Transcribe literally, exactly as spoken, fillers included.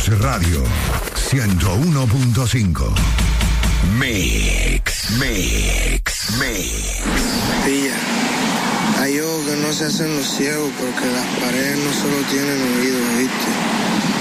Mix Radio ciento uno punto cinco. Mix, Mix, Mix. Pilla, hay ojos que no se hacen los ciegos porque las paredes no solo tienen oídos, ¿viste?